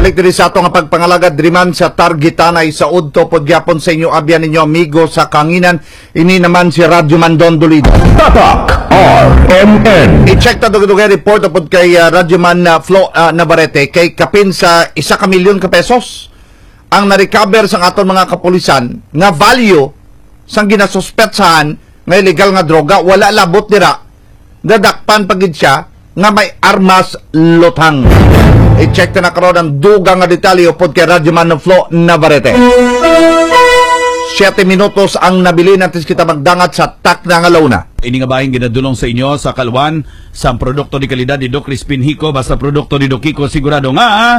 Balik diri sa ato nga pagpangalagad driman sa Targitanay sa udto podgyapon sa inyo abyan ninyo amigo sa Kanginan. Ini naman si Radyo Man Dolido. Tatak RMN. I-check ta dugay report upod kay Radyo Man Flo Navarrete kay kapin sa 1 milyon ka pesos ang na-recover sa aton mga kapulisan nga value sang ginasuspetsahan nga illegal nga droga wala labot dira. Dadakpan pagid siya nga may armas lutang. I-check na karon ang dugang nga detalye upod kay Radyo Man Flo Navarrete. 7 minutos ang nabili natin kita magdangat sa tak na nga launa. Ini nga bahing ginadulong sa inyo sa kalwan sa produkto di kalidad ni Doc Crispin Hico basta produkto ni Doc Hico sigurado nga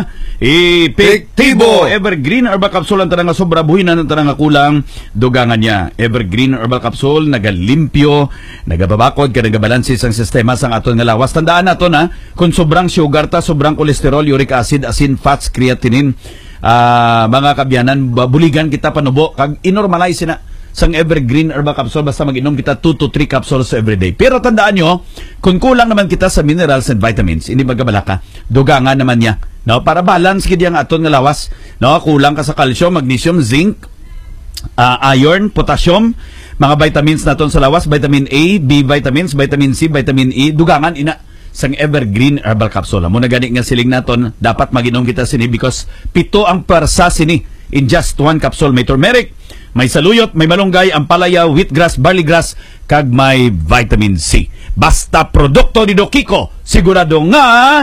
epektibo. Evergreen Herbal Capsule ang tanang nga sobra buhinan ang tanang nga kulang dugangan niya. Evergreen Herbal Capsule nagalimpyo, nagababakod ka nagabalansis ang sistema sang aton nga lawas. Tandaan nato na kung sobrang sugar ta, sobrang kolesterol, uric acid, asin, fats, creatinine, mga kabyanan, buligan kita panubo kag inormalize na sang Evergreen Herbal Capsule basta mag-inom kita 2 to 3 capsules every day. Pero tandaan nyo, kung kulang naman kita sa minerals and vitamins, hindi magabalaka, dugangan naman niya. No, para balance gid ang aton nga lawas. No, kulang ka sa calcium, magnesium, zinc, iron, potassium, mga vitamins naton sa lawas, vitamin A, B vitamins, vitamin C, vitamin E, dugangan ina sang Evergreen Herbal Capsule. Muna gani nga siling naton, dapat mag-inom kita sini because 7 ang persa sini in just 1 capsule. May turmeric, may saluyot, may malunggay, ampalaya, wheatgrass, barleygrass, kag may vitamin C. Basta produkto ni Doc Hico, sigurado nga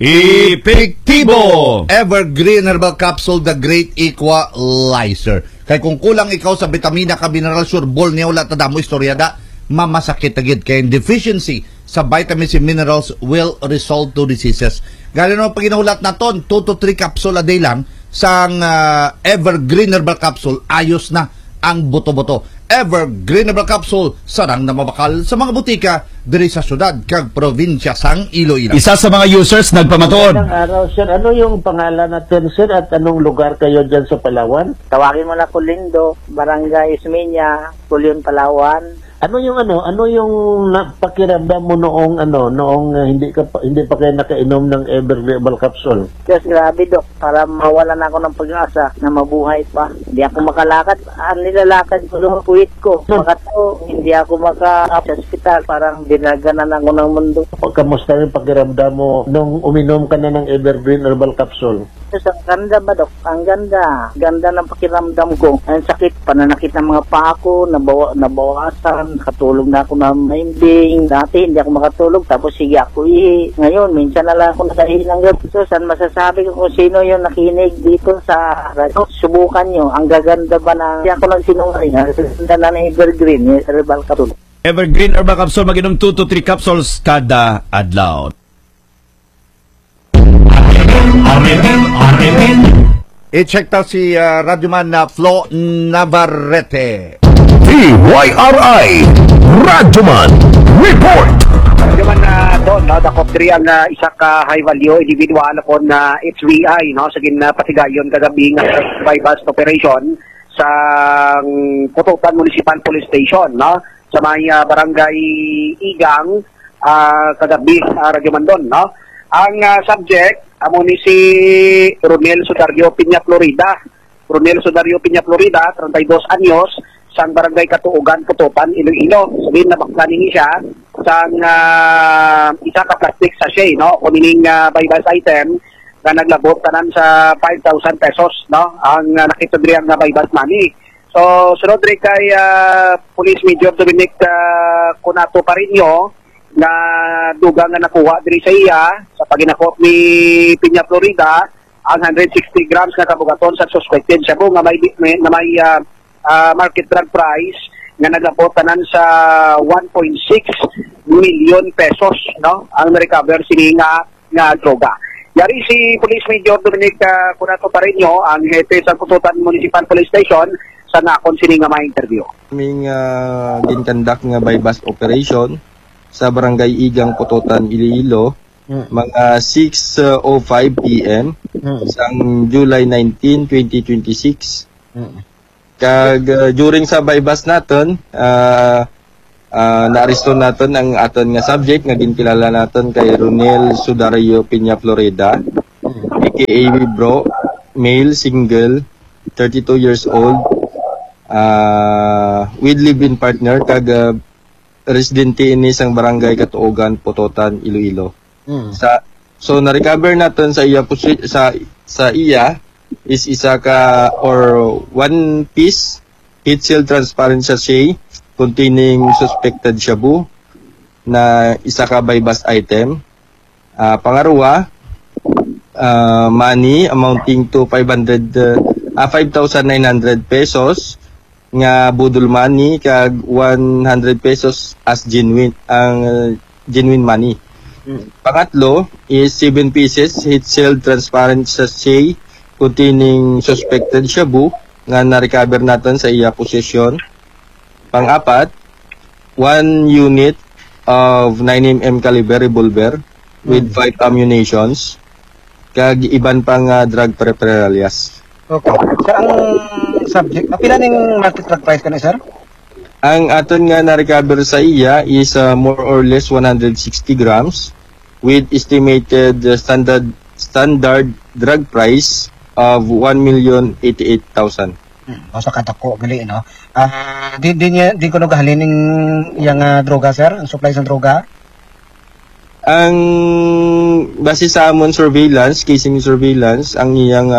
epektibo. Evergreen Herbal Capsule, the great equalizer. Kay kung kulang ikaw sa vitamina ka mineral sure ball niya wala tada mo istorya da mamasakit agad kay deficiency sa vitamins and minerals will result to diseases. Gano no pag ginahulat naton 2 to 3 capsule a day lang sang Evergreen Herbal Capsule ayos na ang buto-buto. Evergreen Herbal Capsule sarang na mabakal sa mga butika diri sa syudad kag probinsya sang Iloilo. Isa sa mga users nagpamatuod. Magandang araw, sir. Ano yung pangalan natin, sir, at anong lugar kayo dyan sa Palawan? Tawagin mo na Kulindo, Barangay Ismeña, Pulion, Palawan. Ano yung napakiramdam mo noong hindi pa kayo nakainom ng Evergreen Herbal Capsule? Diyos, grabe, Dok. Para mawala na ako ng pag-asa na mabuhay pa. Hindi ako makalakad. Ang nilalakad ko ng puwit ko. Makatao, hindi ako sa hospital. Parang dinaganan ako ng mundo. Kamusta yung pakiramdam mo nung uminom ka na ng Evergreen Herbal Capsule? Diyos, ang ganda ba, Dok? Ang ganda. Ganda ng pakiramdam ko. Ang sakit, pananakit ng mga paa ko, nabawasan. Nakatulog na ako na maimbing. Dati hindi ako makatulog. Tapos sige ako ngayon, minsan na lang ako nakahilang gabi. So, saan masasabi ko kung sino yung nakinig dito sa radio? Subukan nyo. Ang gaganda ba na hindi ako nagsinungaling. Ang ganda na ng Evergreen Herbal Capsule. Evergreen Herbal Capsule, mag-inom 2 to 3 capsules kada adlaw. I-check ta si Radyo Man Flo Navarrete. TYRI Radyoman Report. Radyoman doon, dakop diri ang isa ka high value individual upon na HVI, no, sa ginapatigayon kagabi nga by bus operation sa Pututan Municipal Police Station, no, sa may barangay Igang, kagabi, Radyoman doon, no. Ang subject amo ni si Ronel Sudario Piña Florida. Ronel Sudario Piña Florida, 32 anyos, sang barangay Katuugan, Pututan, Iloilo. Sabihin na baksanin siya sang isa ka plastic sachet, no, kumining buy-bus item na naglabot tanan sa 5,000 pesos, no, ang nakitudri ang buy-bus money. So sunod rin kay Police Major Dominic Cunato Parinyo na dugang nga nakuha diri sa iya sa paginakop ni Piña Florida ang 160 grams na kabugaton sa suspected shabu nga may market drug price nga naglabot tanan sa 1.6 million pesos, no, ang na-recover sini nga droga. Yari si Police Major Dominic Cunato Parinyo, ang hepe sa Pututan Municipal Police Station, sa nakon sini nga ma-interview. Aming ginkandak nga by bus operation sa barangay Igang, Pututan, Iloilo, mga 6:05 PM sang July 19, 2026. Kag during sa bypass naton, naaresto naton ang aton nga subject nga ginkilala naton kay Ronel Sudario Piña Florida. aka Bro, male, single, 32 years old, with live-in partner, kag residente ini isang barangay Katuogan, Pototan, Iloilo. So na-recover natin sa iya sa iya is isa ka or one piece heat seal transparent sachet containing suspected shabu na isa ka buy-bust item. Pangarawa, money amounting to 5,900 pesos nga budol money kag 100 pesos as genuine genuine money. Pangatlo is 7 pieces heat seal transparent sachet containing suspected shabu nga na-recover natin sa iya possession. Pang-apat, 1 unit of 9mm caliber revolver with 5 ammunitions kag iban pang drug paraphernalias. Okay. Sir, ang subject, pila ning market drug price kanina, sir? Ang aton nga na-recover sa iya is more or less 160 grams with estimated standard drug price of 1,088,000. O sa katako gali no. Di ko nagahalin ning yang droga, sir, ang supply sa droga. Ang base sa amon surveillance, casing surveillance, ang iyang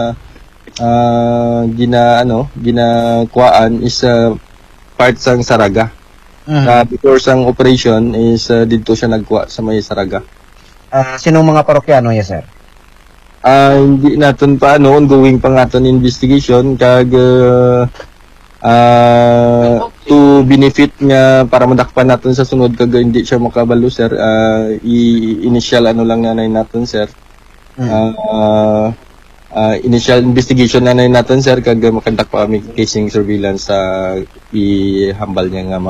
ginakuan is part sang Saraga. Before sang operation is dito siya nagkuha sa may Saraga. Sinong mga parokyano ya, sir? Hindi natin pa ongoing pa natin investigation kag to benefit nga para madakpan natin sa sunod kag hindi siya makabalo, sir. Initial lang nanay natin, sir. Initial investigation na natin, sir, kag makandak pa kami casing surveillance sa ihambal niya nga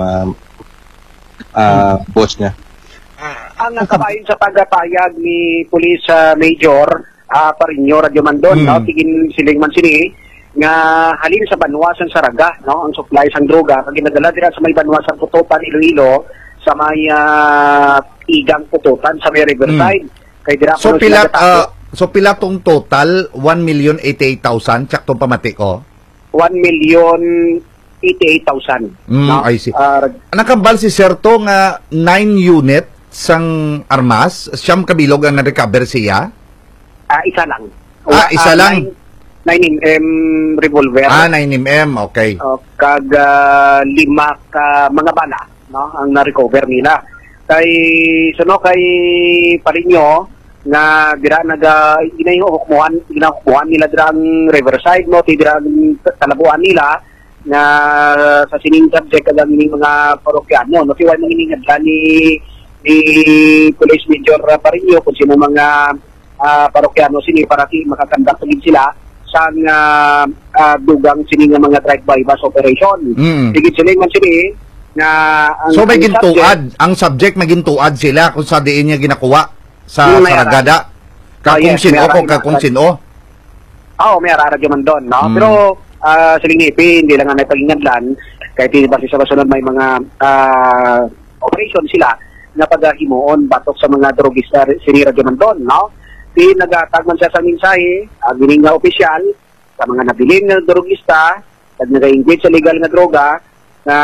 boss niya. Ang nakabayin sa pagpapayag ni Police Major Parinyo Radyo Mandon, no, tigin siling man sini nga halin sa Banwasan Saraga, no, ang supply sang droga kag ginadala dira sa may Banwasan Pototan, Iloilo, sa may Igang Pototan sa may Riverside. Kay dira So pila tong total 1,088,000 tsak tong pamati ko. 1,088,000. No? I see. Nakambal si Serto nga 9 unit sang armas, siyam kabilog ang na-recover siya. Isa lang. Isa lang. 9mm revolver. 9mm, okay. Kag 5 ka mga bala, no, ang na-recover nila. Kay Parinyo na dira ginahukmuhan nila dirang Riverside, no, dira talabuan nila na sa sining subject kag ning mga parokyano, no, siya nang iningadlan ni Police Major Parinyo kung sino mga parokyano sini para makakandak sila sa dugang sini nga mga drive-by bus operation. Sige sila man sini na so may gintuad, ang subject may gintuad sila kung sa diin niya ginakuha sa Saragada. Kung sino. May araradyo man doon, no? Pero siling hindi lang nga may pagingadlan kahit hindi ba sa sunod may mga operation sila na paghimuon batok sa mga drogista siniradyo man doon, no? Nagatagman siya sa mensahe, gining nga opisyal sa mga nabiling na drogista at nag-engage sa legal na droga na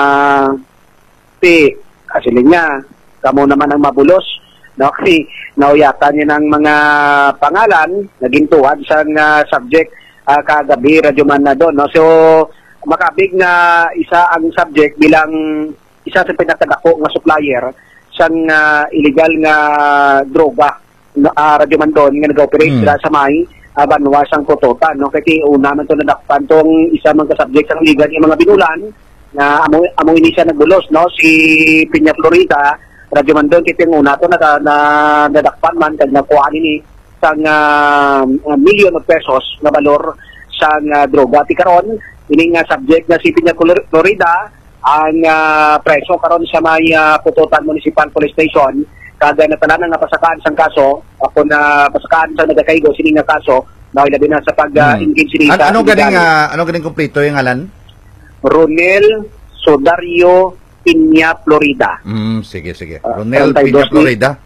kasiling niya, kamo naman ang mabulos, no? Kasi nauyatan niya ng mga pangalan, naging tuwad sa subject kagabi, radyo man na doon, no? So, makabig na isa ang subject bilang isa sa pinakadako nga supplier sa illegal nga droga. Radyo man doon nga nag-operate sila sa may Banwasang Pototan, no? Kasi una man ito nadakpan tong isa man ka-subject sa ligan yung mga binulan na amoy ni siya nagbulos, no? Si Piña Florida, radyo man doon, kaya yung una ito nadakpan man kag nakuha ni sang million of pesos na valor sa droga. Ti karon ining subject na si Piña Florida ang preso karon sa may Pototan Municipal Police Station. Kada na tanan nga pasakaan sang kaso, ako na pasakaan sa nagakaigo sining nga kaso, na ilabi na sa pag-engage nila. Ano ganing kompleto yung ngalan? Ronel Sodario Piña Florida. Sige. Ronel Piña Florida.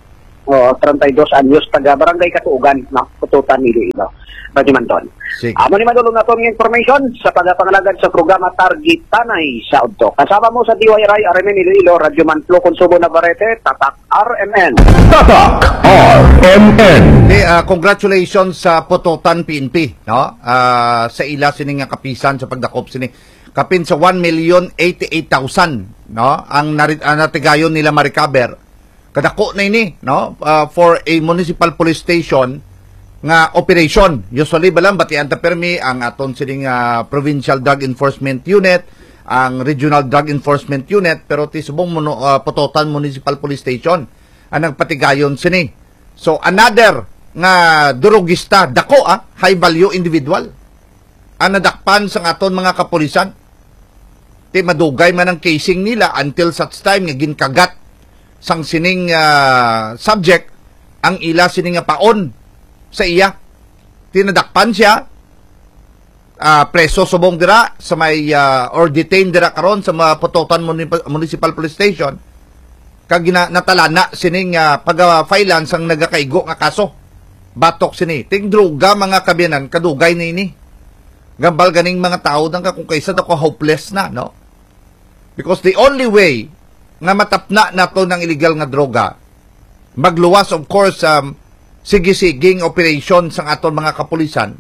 32 anyos, taga Barangay Katuugan, na Pututan, Iloilo. Radyo Manton. Sige. Amo ni madulong na itong information sa pagpangalagad sa programa Target Tanay sa Udto. Kasama mo sa DYRI, RMN Iloilo, Radyo Manflo, Konsumo Navarrete, Tatak RMN. Tatak RMN. Congratulations sa Pututan PNP, no? Sa ila sining nga kapisan sa pagdakop sini. Kapin sa 1,088,000, no? Ang natigayon nila ma-recover. Kadako na ini, no? For a municipal police station nga operation. Usually balang batian ta permi ang aton sining Provincial Drug Enforcement Unit, ang Regional Drug Enforcement Unit, pero ti subong Pututan Municipal Police Station ang nagpatigayon sini. So another nga durugista, dako high value individual ang nadakpan sa aton mga kapulisan. Ti madugay man ang casing nila until such time nga ginkagat sang sining subject ang ila sining nga paon sa iya. Tinadakpan siya, preso subong dira sa may or detained dira karon sa mga Pututan Municipal Police Station kag natalana sining pag-filean sang nagakaigo nga kaso. Batok sini ting droga mga kabiyanan, kadugay na ini. Gambal ganing mga tao nang kung kaysa ako hopeless na, no? Because the only way nga matapna nato ng illegal nga droga, magluwas of course sige-siging operation sang aton mga kapulisan,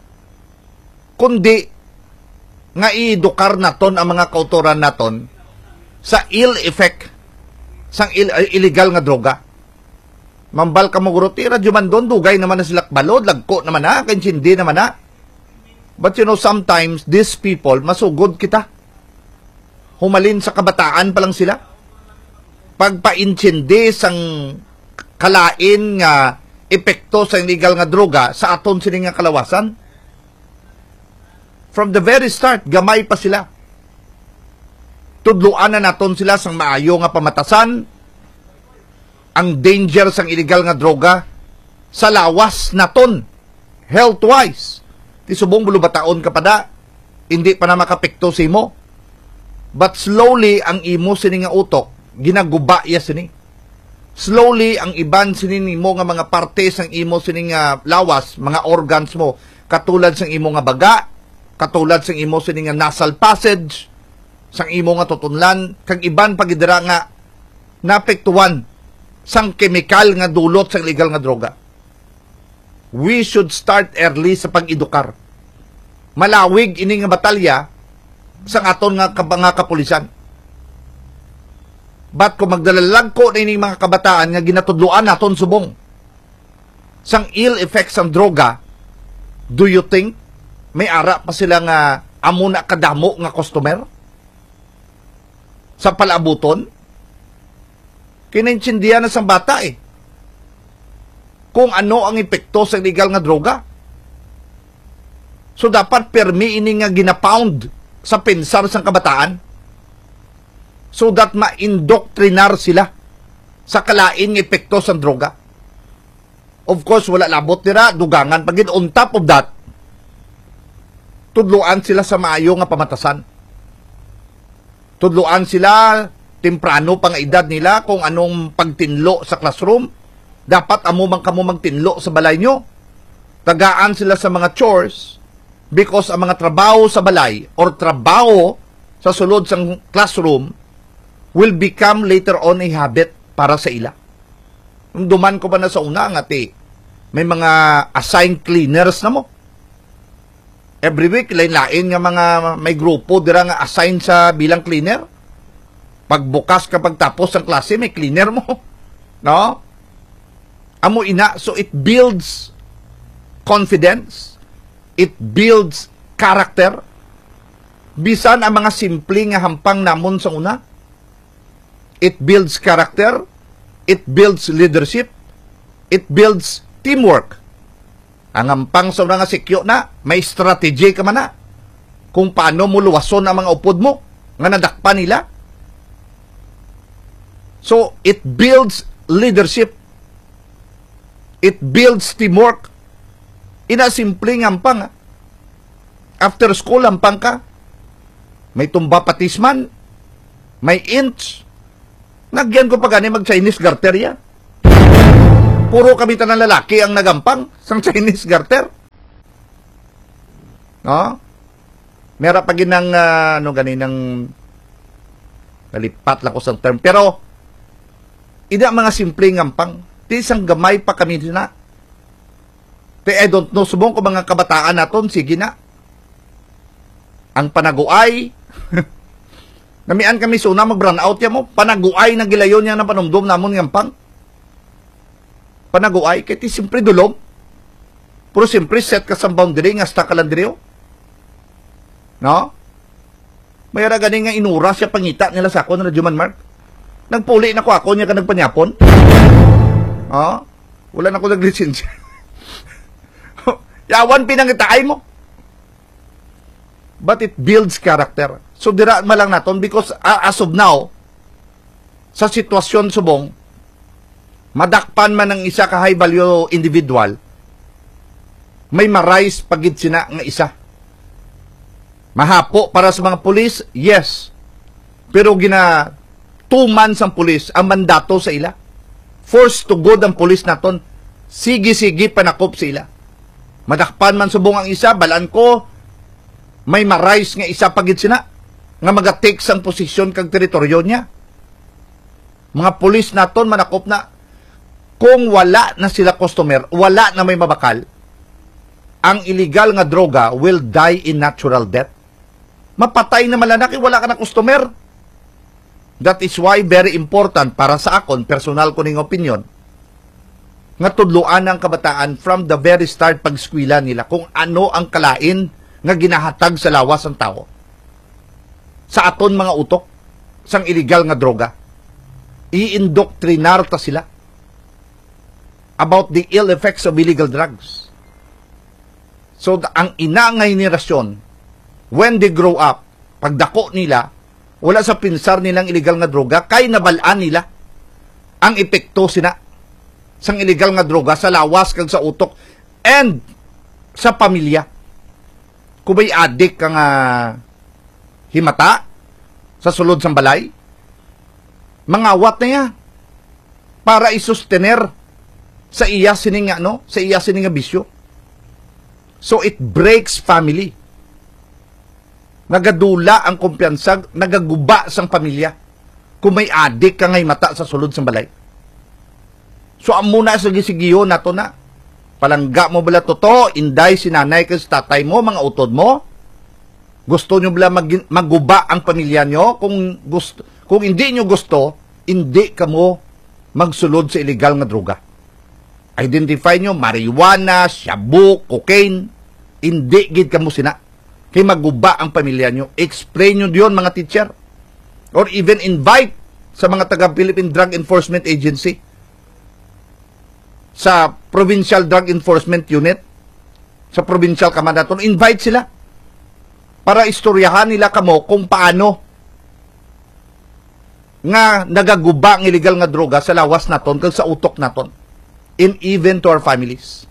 kundi nga i-edukar naton ang mga kautoran naton sa ill effect sang illegal nga droga. Mambal ka mo guro, tira juman doon, dugay naman na sila balod, lagko naman na, kansindi naman na. But you know, sometimes these people, masugod kita. Humalin sa kabataan pa lang sila. Pagpa-insindi sang kalain nga epekto sa illegal nga droga sa aton sining nga kalawasan. From the very start, gamay pa sila. Tudluan na naton sila sang maayo nga pamatasan ang danger sang illegal nga droga sa lawas naton, health-wise. Ti subong bulubataon ka pada, hindi pa na makapekto sa imo. But slowly, ang imo sining nga utok, ginaguba ya sini. Slowly, ang iban sining mo nga mga parte sang imo sining lawas, mga organs mo, katulad sang imo nga baga, katulad sang imo sining nga nasal passage, sang imo nga tutunlan, kag iban pagidira nga naapektuhan sang kemikal nga dulot sang illegal nga droga. We should start early sa pag-edukar. Malawig ini nga batalya sang aton nga mga kapulisan. But kung magdalalag ko na ining mga kabataan nga ginatudluan naton subong sang ill effects ang droga, do you think may ara pa sila nga amo na kadamo nga customer sa palabuton? Kinaintindihan na sang bata kung ano ang epekto sa illegal nga droga. So dapat permi ini nga ginapound sa pensar sang kabataan so that ma-indoctrinar sila sa kalain ng epekto sa droga. Of course, wala labot nila, dugangan pagin. On top of that, tudluan sila sa maayo nga pamatasan. Tudluan sila, temprano pang edad nila, kung anong pagtinlo sa classroom. Dapat amo man kamo magtinlo sa balay nyo. Tagaan sila sa mga chores because ang mga trabaho sa balay or trabaho sa sulod sang classroom will become later on a habit para sa ila. Duman ko pa na sa una nga may mga assigned cleaners na mo. Every week, lain-lain nga mga may grupo dira nga assigned sa bilang cleaner. Pagbukas kapag tapos ang klase, may cleaner mo. No? Amo ina, so it builds confidence. It builds character. Bisan ang mga simple nga hampang namon sa una, it builds character, it builds leadership, it builds teamwork. Ang hampang sa una nga sikyo na, may strategy ka man na kung paano mo luwason ang mga upod mo nga nadakpa nila. So, it builds leadership. It builds teamwork. Ina simpleng hampang. After school, hampang ka. May tumba patisman. May inch. Nagyan ko pa gani mag-Chinese garter yan. puro kami tanang lalaki ang nagampang sang Chinese garter. No? Mera pa ginang ganinang nalipat lang ko sa term. Pero ida mga simpleng ngampang. Di isang gamay pa kami na. I don't know, subong ko mga kabataan naton, sige na. Ang panaguay, namian kami suna mag-run out ya mo, panaguay na gilayon niya na panumdum namon ngampang. Panaguay, kaya ti simpre dulom. Puro simpre set ka sa boundary, nga sta ka lang diriyo. No? Mayara gani nga inura siya pangita nila sa ako na Radyo Man Mark. Nagpuli na ko ako niya ka nagpanyapon. Wala na ko naglisensya. Yawan pinangitaay mo. But it builds character. So dira man lang naton because as of now, sa sitwasyon subong, madakpan man ng isa ka high value individual, may marais pagid sina nga isa. Mahapo para sa mga pulis, yes. Pero gina 2 months ang pulis, ang mandato sa ila. Forced to good ang pulis naton. Sige-sige panakop sa ila. Madakpan man subong ang isa, balaan ko, may marais nga isa pagid sina nga maga-take sang posisyon kag teritoryo niya. Mga pulis naton manakop na kung wala na sila customer, wala na may mabakal, ang illegal nga droga will die in natural death. Mapatay na malanaki, wala ka na customer. That is why very important para sa akon, personal ko ning opinion, nga tudluan ang kabataan from the very start pag-eskwela nila kung ano ang kalain nga ginahatag sa lawas ang tao. Sa aton mga utok, sang illegal nga droga. I-indoctrinar ta sila about the ill effects of illegal drugs. So, ang ina nga henerasyon, when they grow up, pagdako nila, wala sa pinsar nilang illegal nga droga, kay nabalaan nila ang epekto sina sang illegal nga droga sa lawas kag sa utok and sa pamilya. Kung may adik kang himata sa sulod sang balay, mangawat na niya para isustener sa iya sining sa iya sining bisyo. So it breaks family. Nagadula ang kumpiyansa, nagaguba sang pamilya kung may adik kang himata sa sulod sang balay. So amo na sa gisigiyo nato na. Palangga mo bala totoo, inday si nanay kasi tatay mo, mga utod mo. Gusto nyo bala maguba ang pamilya nyo. Kung hindi nyo gusto, hindi ka mo magsulod sa illegal nga droga. Identify nyo, marijuana, shabu, cocaine, hindi gid ka mo sina. Kaya maguba ang pamilya nyo. Explain nyo diyon mga teacher. Or even invite sa mga taga-Philippine Drug Enforcement Agency, sa Provincial Drug Enforcement Unit, sa Provincial Kamadaton, invite sila para istoryahan nila kamo kung paano nga nagaguba ang illegal nga droga sa lawas naton kag sa utok naton, and even to our families.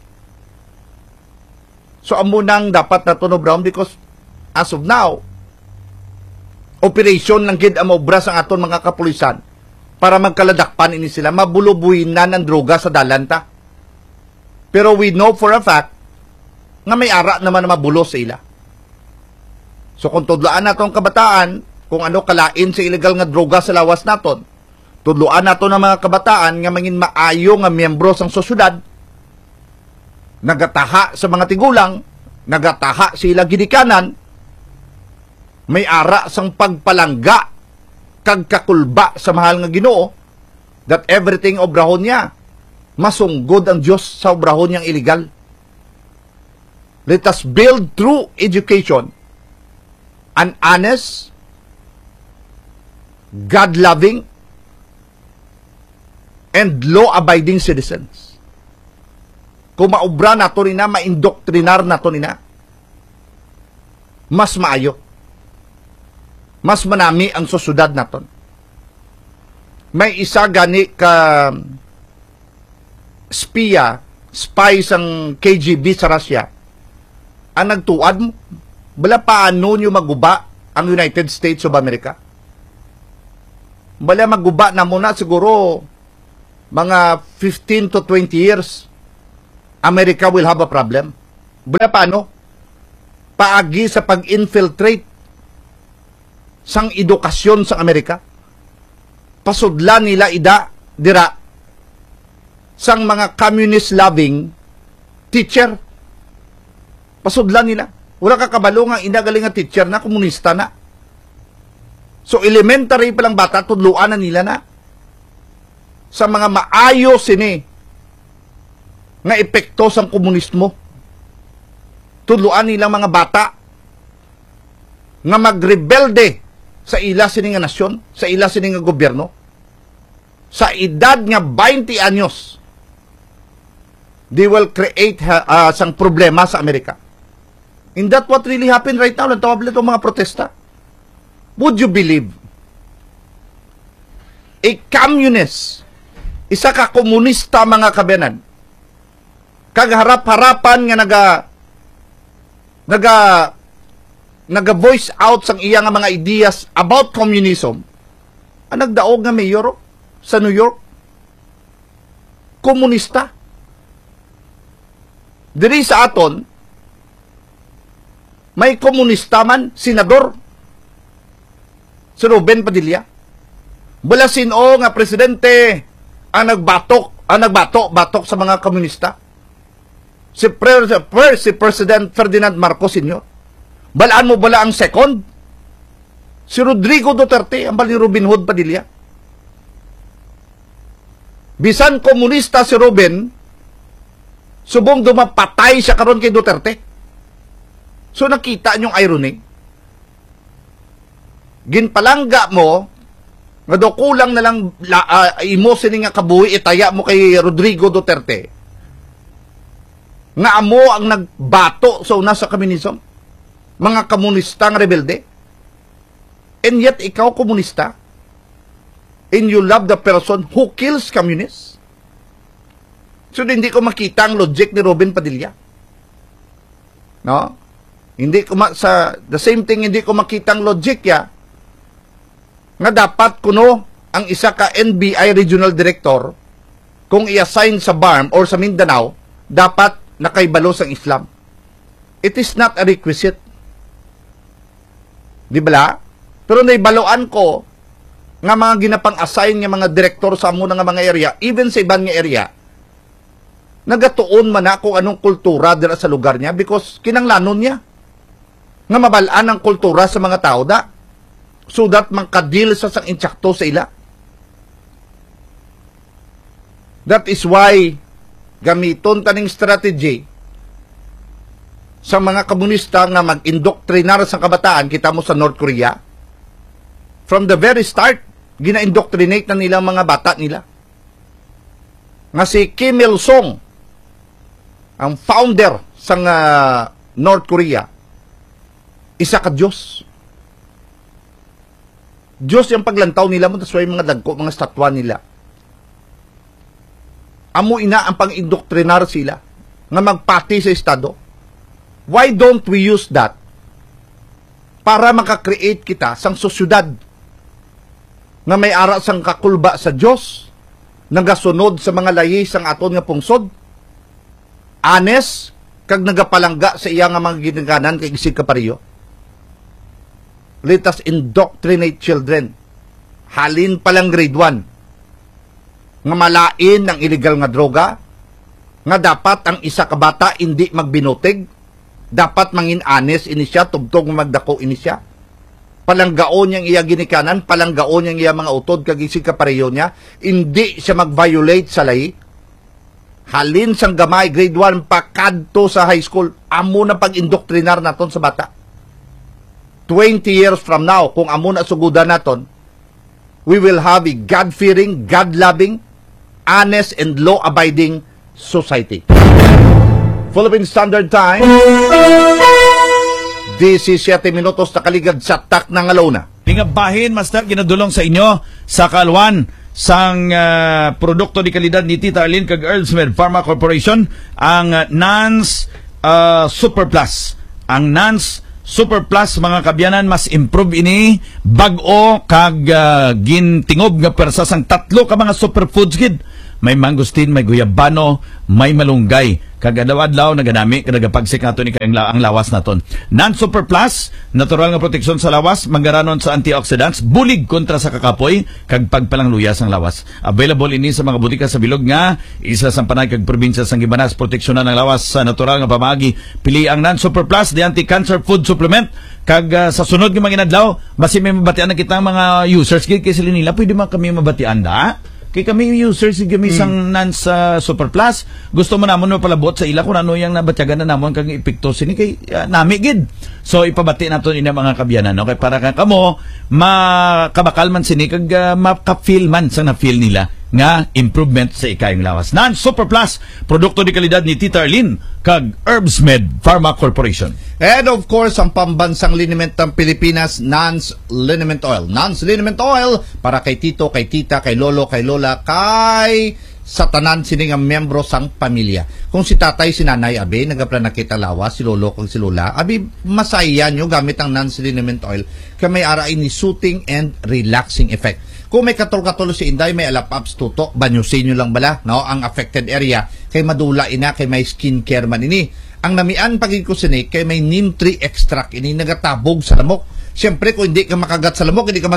So amo nang dapat nato no Brown, because as of now, operation lang gid ang obra sa aton mga kapulisan para magkaladakpan ini sila, mabulubuhin na ng droga sa dalanta. Pero we know for a fact nga may ara naman na mabulos sa ila. So kung tudlaan naton kabataan kung ano kalain sa illegal nga droga sa lawas naton, tudluan naton ng mga kabataan nga mangin maayo nga miyembro sang sosyudad, nagataha sa mga tigulang, nagataha sila gidikanan, may ara sang pagpalangga kag kakulba sa mahal nga Ginoo, that everything obrahon niya masunggod ang Diyos sa obrahon niyang illegal. Let us build through education an honest, God-loving, and law-abiding citizens. Kung maubra nato nina, maindoktrinar nato nina, mas maayo. Mas manami ang sosyudad naton. May isa gani ka spy sang KGB sa Russia, ang nagtuad mo, bala paano nyo maguba ang United States of America? Bala maguba na muna siguro mga 15 to 20 years, America will have a problem. Bula paano? Paagi sa pag-infiltrate sang edukasyon sa Amerika. Pasudlan nila dira sang mga communist-loving teacher. Pasudlan nila. Wala kakabalo nga inagaling nga teacher na, komunista na. So elementary pa lang bata, tudluan na nila na. Sa mga maayo sini nga epekto sang komunismo. Tudluan nilang mga bata nga magrebelde sa ila sini nga nasyon, sa ila sini nga gobyerno. Sa edad nga 20 anyos, they will create sang problema sa Amerika. And that what really happened right now. Nagtawag itong mga protesta. Would you believe? A communist, isa ka komunista mga kabayanan, kagharap-harapan nga naga-voice out sang iya nga mga ideas about communism, ang nagdaog nga mayor sa New York, komunista. Diri sa aton, may komunista man, senador, si Ruben Padilla. Bala sino nga presidente ang nagbatok sa mga komunista. Si President Ferdinand Marcos Sr. Balaan mo bala ang second? Si Rodrigo Duterte, ang bali Robin Hood Padilla. Bisan komunista si Ruben, subong dumapatay siya karon kay Duterte. So nakita niyong irony. Ginpalangga mo, nga do kulang na lang imo sini nga kabuhi itaya mo kay Rodrigo Duterte. Nga amo ang nagbato sa una sa communism. Mga komunistang rebelde. And yet ikaw komunista. And you love the person who kills communists. So hindi ko makita ang logic ni Robin Padilla. No? Hindi ko sa the same thing, hindi ko makita ang logic ya nga dapat kuno ang isa ka NBI regional director kung i-assign sa BARM or sa Mindanao dapat nakaibalo sang Islam. It is not a requisite. Di ba? Pero naibaloan ko nga mga ginapang-assign nga mga direktor sa muna nga mga area, even sa ibang nga area, nagatuon man na kung anong kultura dira sa lugar niya because kinanglanon niya nga mabalaan ang kultura sa mga tao da so that makadil sa sang intsakto sa ila. That is why gamiton taning strategy sa mga komunista nga mag-indoktrinar sa kabataan. Kita mo sa North Korea, from the very start gina-indoctrinate na nila mga bata nila nga si Kim Il-sung, ang founder sa North Korea, isa ka Diyos. Diyos yung paglantaw nila mo, tasway mga dagko, mga statwa nila. Amo ina ang pang-indoktrinar sila nga magpati sa Estado. Why don't we use that para makakreate kita sang sosyudad nga may ara sang kakulba sa Diyos, nagasunod sa mga layi sang aton nga pungsod, honest, kag nagapalangga sa iya nga mga ginikanan kay isig kapariyo. Let us indoctrinate children. Halin palang grade 1. Nga malain ng illegal nga droga. Nga dapat ang isa ka bata hindi magbinutig. Dapat mangin honest ini siya, tubtog magdako ini siya. Palanggaon niyang iya ginikanan, palanggaon niyang iya mga utod kag isig kapareho niya. Hindi siya mag-violate sa lahi. Halin sang gamay, grade 1 pakadto sa high school. Amo na pag-indoktrinar naton sa bata. 20 years from now, kung amo na sugudan naton, we will have a God-fearing, God-loving, honest, and law-abiding society. Philippine Standard Time, 17 minutos na kaligad sa tak ng alauna. Pingabahin, Master, ginadulong sa inyo sa kalwan sang produkto di kalidad ni Tita Arlene kag Earlsmed Pharma Corporation, ang Nance Super Plus. Ang Nance Super Plus, mga kabyanan, mas improve ini bag-o kag gintingob nga persa sang tatlo ka mga superfoods gid may mangustin, may guyabano, may malunggay. Kagadaw-adlaw naganami kadagapagsik nato ni ang lawas naton. Non-Super Plus, natural nga proteksyon sa lawas, manggaranon sa antioxidants, bulig kontra sa kakapoy, kag pagpalangluyas ang lawas. Available ini sa mga butika sa bilog nga isa sa panay kag probinsya sang Gibanas, proteksyonan ang lawas sa natural nga pamaagi. Pili ang Non-Super Plus, the anti-cancer food supplement. Kag sa sunod nga mga inadlaw, basi may mabatian na kita mga users kay sila nila, pwede man kami mabatian da. Kay kami users kami sang sa Super Plus, gusto mo namon palabot sa ila kung ano yang nabatyagan na namon kag epekto sini kay nami gid. So ipabati naton ina mga kabyanan, no? Kay para kamo makabakal man sini kag maka-feel man sa na-feel nila nga improvement sa ikayong lawas. Non-Super Plus, produkto di kalidad ni Tita Arlene kag Herbsmed Pharma Corporation. And of course, ang pambansang liniment ng Pilipinas, Nance Liniment Oil. Nance Liniment Oil para kay tito, kay tita, kay lolo, kay lola, kay sa tanan sining ang membro sang pamilya. Kung si tatay, si nanay, abi, nagaplan nakita lawas, si lolo, kung si lola, abi, masaya nyo gamit ang Nance Liniment Oil kaya may arain ni soothing and relaxing effect. Kung may katol-katol si Inday, may alapaps tutok, banyusin nyo lang bala, no? Ang affected area, kay madula ina, kay may skincare man ini. Ang namian pagikusinik, kay may neem tree extract ini, nagatabog sa lamok. Siyempre, kung hindi ka makagat sa lamok, hindi ka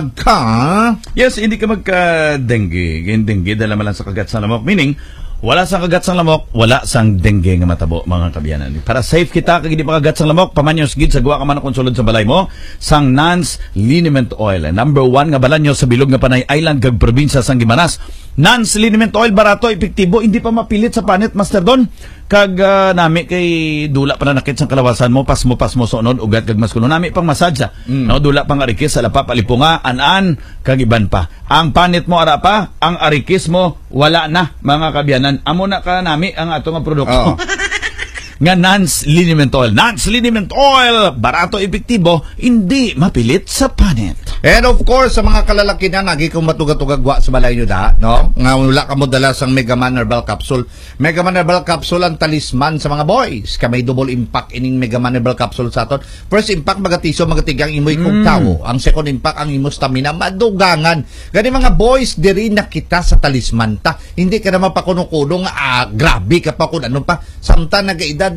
Yes, hindi ka magka-dengue. Dengue, dala malang sa kagat sa lamok. Meaning, wala sang kagat sang lamok, wala sang dengue nga matabo, mga kabyanan. Para safe kita kag hindi makagat sang lamok, pamanyos gid sa guwa ka man konsulod sa balay mo sang Nance Liniment Oil. Number 1 nga balanyo sa bilog nga Panay Island kag probinsya sang Gimanas. Nance Liniment Oil, barato, epektibo, hindi pa mapilit sa panit, Master Don. Kag nami kay dula pa na nakit sang kalawasan mo, pas mo sa unod, ugat kag mas kuno nami pang masadya. No, dula pang arikis sa lapa palipunga, an-an kag iban pa. Ang panit mo ara pa, ang arikis mo wala na, mga kabyanan. Amo na ka nami ang ato nga produkto. Nga Nance Liniment Oil. Nance Liniment Oil, barato, epektibo, hindi mapilit sa panit. And of course, sa mga kalalaki na nagi kung matugatugagwa sa balay nyo da, no? Nga wala ka mo dala sang Megaman Herbal Capsule. Megaman Herbal Capsule ang talisman sa mga boys. Kamay double impact ining Megaman Herbal Capsule sa aton. First impact, magatiso, magatigang imoy kong tao. Ang second impact, ang imo stamina, madugangan. Gani mga boys, diri na kita sa talisman ta. Hindi ka na mapakuno-kuno nga, grabe ka pa kung ano pa. Samta nag-edad,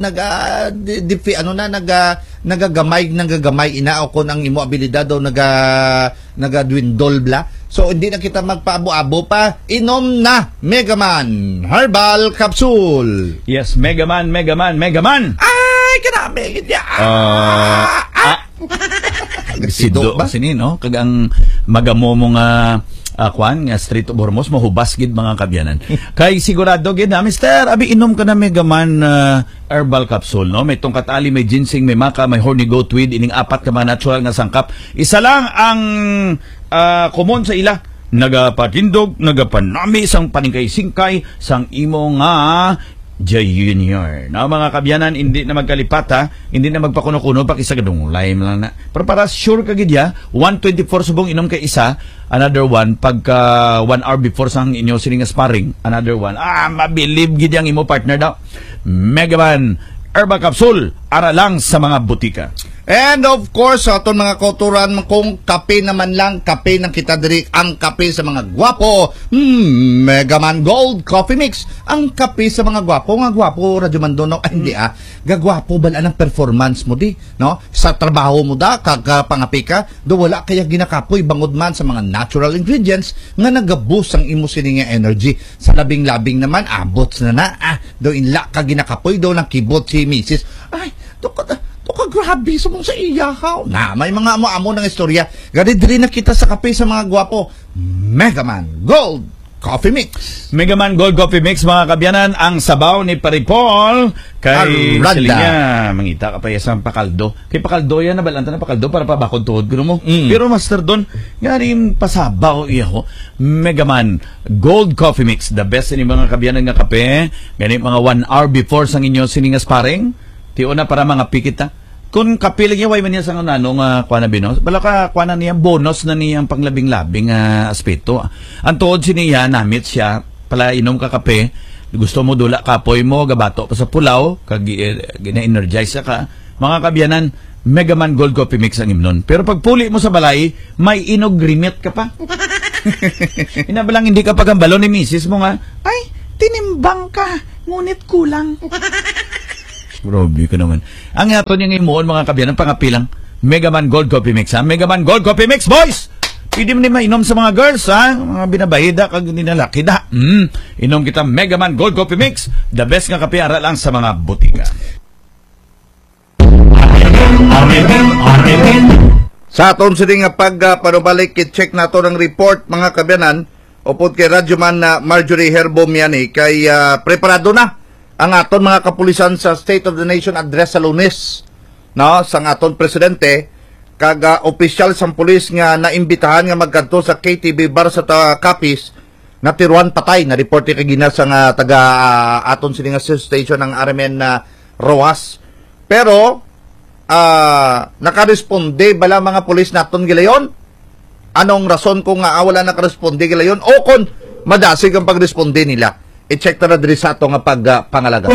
nagagamay ina o kung ang imo abilidad daw nagadwindol bla. So hindi na kita magpaabo-abo pa, inom na Megaman Herbal Capsule. Yes, Megaman. Ay, kanami gid ya. Sido ba sini, no? Kag ang magamo mo nga kwan nga Street of Hormuz mahubas gid, mga kabyanan. Kay sigurado gid na, Mister, abi inom ka na Megaman Herbal Capsule, no? May tungkat ali, may ginseng, may maca, may horny goat weed, ining apat ka mga natural nga sangkap. Isa lang ang common sa ila, nagapatindog, nagapanami sang paningkay-singkay sang imo nga Junior. Na mga kabyanan, hindi na magkalipata, hindi na magpakuno-kuno, pakisagadong lime lang na. Pero para sure ka gidya, 124 subong inom kay isa, another one, pagka 1 hour before sang inyo sining sparring, another one. Mabilib gid ang imo partner daw. Megaman Herbal Capsule, ara lang sa mga butika. And of course, sa aton mga kauturan, kung kape naman lang, kape ng kita diri, ang kape sa mga gwapo, Megaman Gold Coffee Mix. Ang kape sa mga gwapo, Radyo Mandono, hindi gagwapo ba ang performance mo di, no? Sa trabaho mo da, kagapangapi ka, do wala kaya ginakapoy, bangod man sa mga natural ingredients, nga nagaboost ang imo sining energy. Sa labing-labing naman, abot na do inla ka ginakapoy, do nakibot si Mrs. Ay, grabe sa mong sa iya ha. Na, may mga amo-amo ng istorya. Gadi-diri na kita sa kape sa mga gwapo. Megaman Gold Coffee Mix. Megaman Gold Coffee Mix, mga kabyanan, ang sabaw ni Paripol kay Silinya. Mangita ka pa yasang pakaldo. Kay pakaldo yan, nabalanta na pakaldo para pabakod tuhod. Pero Master Don, galing pasabaw iyaho. Megaman Gold Coffee Mix, the best ni mga kabyanan nga kape. Galing mga 1 hour before sang inyo siningas paring. Tiyo na para mga pikita. Kung kapiling niya, way man niya sa nga kwa na binos, bala ka kwa na niya, bonus na niyang panglabing-labing aspeto. Ang tuod siniya, namit siya, pala inom ka kape, gusto mo dula kapoy mo, gabato pa sa pulaw, gina-energize ka. Mga kabyanan, Megaman Gold Coffee Mix ang imnon. Pero pag puli mo sa balay, may inog grimit ka pa. Inabalang hindi ka pagambalo ni misis mo nga, ay, tinimbang ka, ngunit kulang. Grabe ka naman. Ang ato niyang imuon mga kabiyan, ang pangapilang, Megaman Gold Coffee Mix, ha? Megaman Gold Coffee Mix, boys! Pwede mo ni mainom sa mga girls, ha? Mga binabahida, kag nilalaki da. Inom kita Megaman Gold Coffee Mix, the best nga kape ara lang sa mga butika. Sa aton sini nga panubalik i-check nato ng report mga kabiyanan upod kay Radyoman na Marjorie Herbo Miani kay preparado na ang aton mga kapulisan sa State of the Nation address sa Lunes, no, sang aton presidente kag opisyal sang pulis nga naimbitahan nga magkanto sa KTV bar sa Capiz na tiruan patay na report kay gina sa nga taga aton sini nga station ng RMN na Roas. Pero nakaresponde bala mga pulis naton gilayon? Anong rason kung wala nakaresponde gilayon o kung madasig ang pagresponde nila? I-check na diri sa ato nga pangalaga.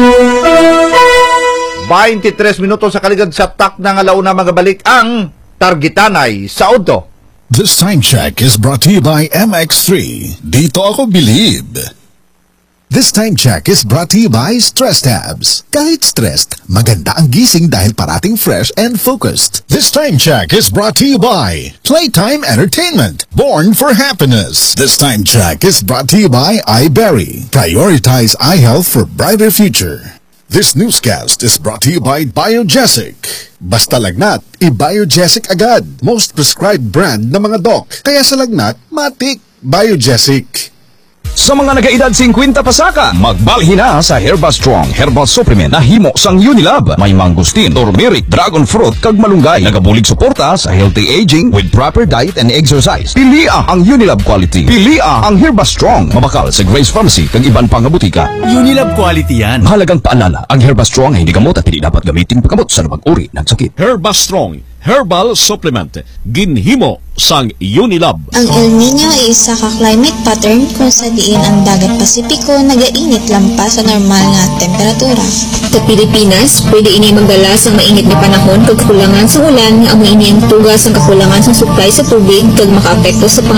23 minuto sa kaligad sa tak na nga launa magabalik ang Targitanay sa Udto. This time check is brought to you by MX3. Dito ako believe. This time check is brought to you by Stress Tabs. Kahit stressed, maganda ang gising dahil parating fresh and focused. This time check is brought to you by Playtime Entertainment. Born for happiness. This time check is brought to you by iBerry. Prioritize eye health for brighter future. This newscast is brought to you by Biogesic. Basta lagnat, i-Biogesic agad. Most prescribed brand ng mga doc. Kaya sa lagnat, matik. Biogesic. Sa mga nagaedad 50 pasaka, magbalhin na sa Herba Strong Herbal Supplement na himo sang Unilab. May mangustin, turmeric, dragon fruit, kag malunggay. Nagabulig suporta sa healthy aging with proper diet and exercise. Pilia ang Unilab quality. Pilia ang Herba Strong. Mabakal sa Grace Pharmacy kag iban pang butika. Unilab quality yan. Mahalagang paalala, ang Herba Strong ay hindi gamot at hindi dapat gamitin paggamot sa labang uri ng sakit. Herba Strong Herbal Supplement, ginhimo sang Unilab. Ang El Nino ay isa ka climate pattern kung sa diin ang dagat Pasipiko nagainit lampas sa normal nga temperatura. Sa Pilipinas, pwede ini magdala sa mainit na panahon kag kulangan sa ulan nga amo ini ang tugas ang kakulangan sa supply sa tubig kag makaapekto sa